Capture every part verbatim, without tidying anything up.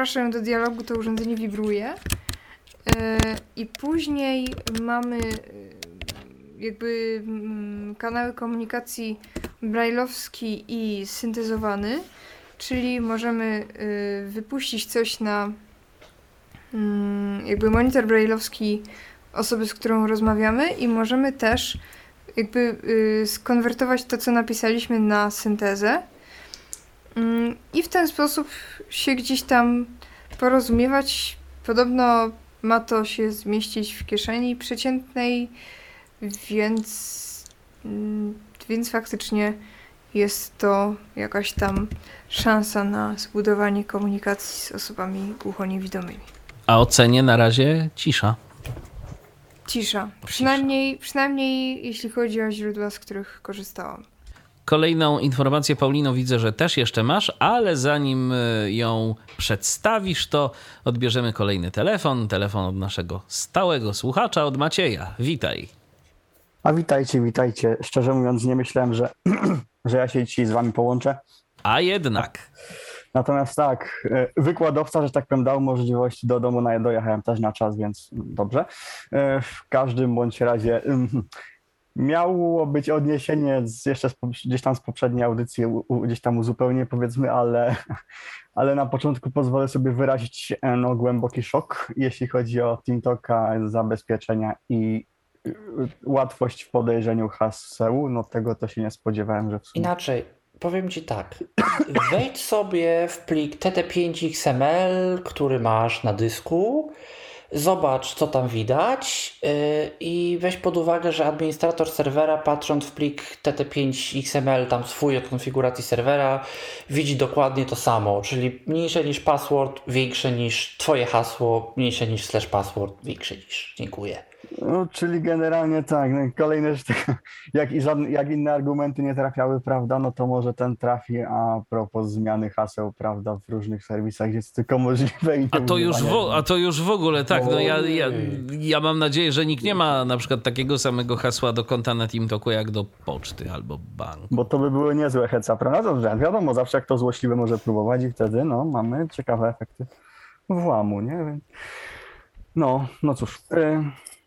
zapraszają do dialogu, to urządzenie wibruje. I później mamy jakby kanały komunikacji brajlowski i syntezowany, czyli możemy wypuścić coś na jakby monitor brajlowski osoby, z którą rozmawiamy i możemy też jakby skonwertować to, co napisaliśmy na syntezę i w ten sposób się gdzieś tam porozumiewać. Podobno ma to się zmieścić w kieszeni przeciętnej, więc, więc faktycznie jest to jakaś tam szansa na zbudowanie komunikacji z osobami głuchoniewidomymi. A o cenie na razie cisza. Cisza. Przynajmniej, przynajmniej jeśli chodzi o źródła, z których korzystałam. Kolejną informację, Paulino, widzę, że też jeszcze masz, ale zanim ją przedstawisz, to odbierzemy kolejny telefon. Telefon od naszego stałego słuchacza, od Macieja. Witaj. A witajcie, witajcie. Szczerze mówiąc, nie myślałem, że, że ja się dzisiaj z wami połączę. A jednak. Natomiast tak, wykładowca, że tak powiem, dał możliwość do domu, na dojechałem też na czas, więc dobrze. W każdym bądź razie miało być odniesienie z, jeszcze z, gdzieś tam z poprzedniej audycji, u, gdzieś tam uzupełnię powiedzmy, ale, ale na początku pozwolę sobie wyrazić no, głęboki szok, jeśli chodzi o TeamTalka, zabezpieczenia i łatwość w podejrzeniu haseł. No tego to się nie spodziewałem, że w sumie... Inaczej, powiem ci tak, wejdź sobie w plik T T pięć X M L, który masz na dysku, zobacz, co tam widać yy, i weź pod uwagę, że administrator serwera, patrząc w plik T T pięć X M L, tam swój od konfiguracji serwera, widzi dokładnie to samo, czyli mniejsze niż password, większe niż twoje hasło, mniejsze niż slash password, większe niż. Dziękuję. No, czyli generalnie tak, no, kolejne rzeczy, jak, i żadne, jak inne argumenty nie trafiały, prawda, no to może ten trafi, a propos zmiany haseł, prawda, w różnych serwisach jest tylko możliwe. I a, to już w, a to już w ogóle, tak, no ja, ja, ja mam nadzieję, że nikt nie ma na przykład takiego samego hasła do konta na TeamTalku jak do poczty albo banku. Bo to by były niezłe heca, prawda, dobrze, wiadomo, zawsze jak to złośliwy może próbować i wtedy, no, mamy ciekawe efekty włamu, nie? No, no cóż... Y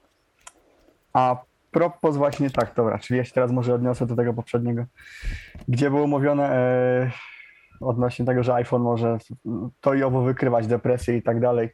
A propos właśnie tak, dobra, czyli ja się teraz może odniosę do tego poprzedniego, gdzie było mówione e, odnośnie tego, że iPhone może to i owo wykrywać depresję i tak dalej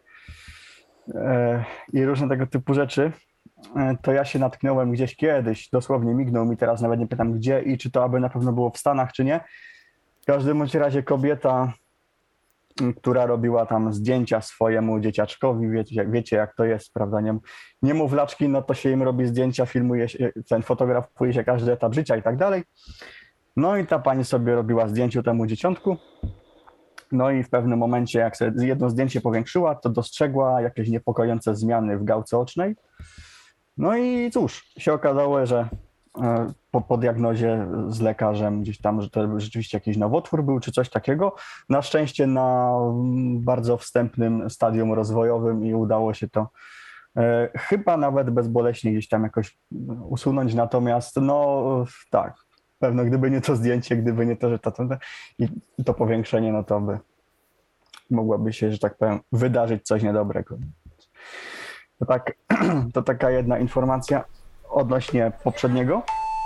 e, i różne tego typu rzeczy, e, to ja się natknąłem gdzieś kiedyś, dosłownie mignął mi teraz, nawet nie pytam gdzie i czy to aby na pewno było w Stanach, czy nie. W każdym bądź razie kobieta, która robiła tam zdjęcia swojemu dzieciaczkowi, wiecie, wiecie jak to jest, prawda, nie, niemowlaczki, no to się im robi zdjęcia, filmuje się, ten fotografuje się każdy etap życia i tak dalej. No i ta pani sobie robiła zdjęcie temu dzieciątku, no i w pewnym momencie, jak sobie jedno zdjęcie powiększyła, to dostrzegła jakieś niepokojące zmiany w gałce ocznej. No i cóż, się okazało, że Po, po diagnozie z lekarzem gdzieś tam, że to rzeczywiście jakiś nowotwór był, czy coś takiego. Na szczęście na bardzo wstępnym stadium rozwojowym i udało się to e, chyba nawet bezboleśnie gdzieś tam jakoś usunąć, natomiast no tak, pewno gdyby nie to zdjęcie, gdyby nie to, że to, to, i to powiększenie, no to by mogłoby się, że tak powiem, wydarzyć coś niedobrego. To, tak, to taka jedna informacja odnośnie poprzedniego.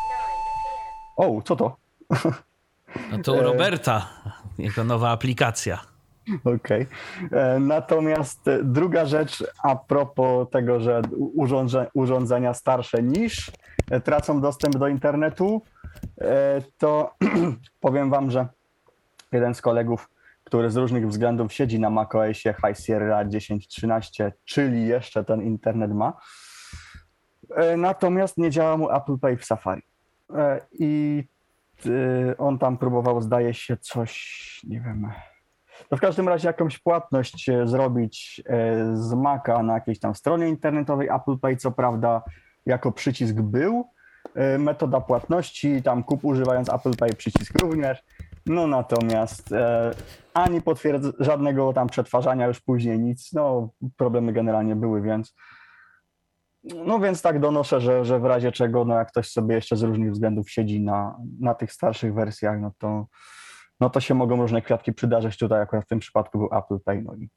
O, co to? No to u Roberta, jego nowa aplikacja. Okej. Okay. Natomiast druga rzecz a propos tego, że urządzenia starsze niż tracą dostęp do internetu, to powiem wam, że jeden z kolegów, który z różnych względów siedzi na macOSie High Sierra dziesięć trzynaście, czyli jeszcze ten internet ma, natomiast nie działa mu Apple Pay w Safari. I on tam próbował, zdaje się, coś, nie wiem, to w każdym razie jakąś płatność zrobić z Maca na jakiejś tam stronie internetowej. Apple Pay, co prawda, jako przycisk był, metoda płatności, tam kup używając Apple Pay, przycisk również, no natomiast e, ani potwierdz żadnego tam przetwarzania już później nic, no problemy generalnie były, więc no więc tak donoszę, że, że w razie czego, no jak ktoś sobie jeszcze z różnych względów siedzi na, na tych starszych wersjach, no to, no to się mogą różne kwiatki przydarzyć. Tutaj akurat w tym przypadku był Apple Pay, no i